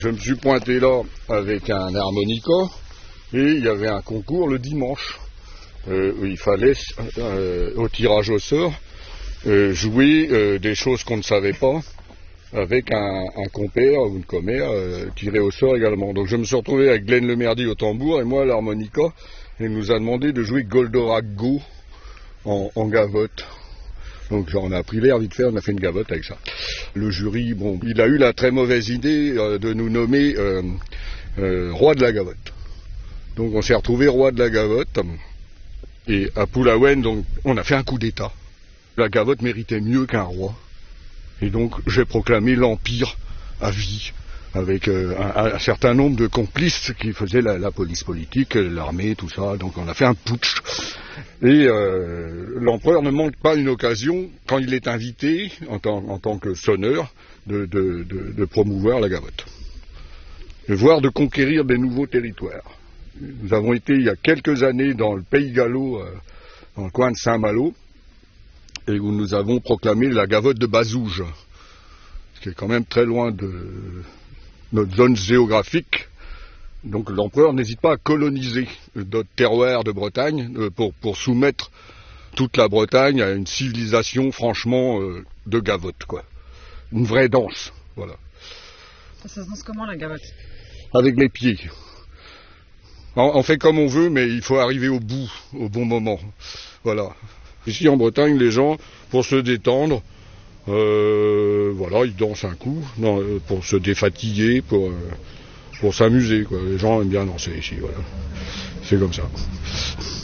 Je me suis pointé là avec un harmonica et il y avait un concours le dimanche où il fallait, au tirage au sort, jouer des choses qu'on ne savait pas avec un compère ou une commère tiré au sort également. Donc je me suis retrouvé avec Glenn Lemerdy au tambour et moi à l'harmonica et il nous a demandé de jouer Goldorak Go en gavotte. Donc on a pris l'air vite fait, on a fait une gavotte avec ça. Le jury, bon, il a eu la très mauvaise idée de nous nommer roi de la gavotte. Donc on s'est retrouvé roi de la gavotte. Et à Poulaouen, donc, on a fait un coup d'état. La gavotte méritait mieux qu'un roi. Et donc j'ai proclamé l'empire à vie, avec un certain nombre de complices qui faisaient la police politique, l'armée, tout ça. Donc on a fait un putsch. Et l'empereur ne manque pas une occasion, quand il est invité, en tant que sonneur, de promouvoir la gavotte. Voire de conquérir des nouveaux territoires. Nous avons été il y a quelques années dans le Pays Gallo, dans le coin de Saint-Malo, et où nous avons proclamé la gavotte de Bazouges, ce qui est quand même très loin de notre zone géographique. Donc l'empereur n'hésite pas à coloniser notre terroir de Bretagne pour soumettre toute la Bretagne à une civilisation franchement de gavotte, quoi. Une vraie danse, voilà. Ça se danse comment la gavotte? Avec les pieds. On fait comme on veut, mais il faut arriver au bout, au bon moment. Voilà. Ici en Bretagne, les gens, pour se détendre, voilà, ils dansent un coup, pour se défatiguer, pour s'amuser, quoi. Les gens aiment bien danser ici, voilà. C'est comme ça.